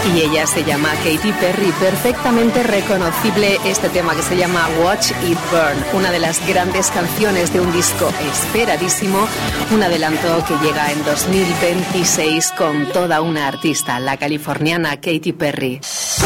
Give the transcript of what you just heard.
Y ella se llama Katy Perry, perfectamente reconocible este tema que se llama Watch It Burn, una de las grandes canciones de un disco esperadísimo, un adelanto que llega en 2026 con toda una artista, la californiana Katy Perry.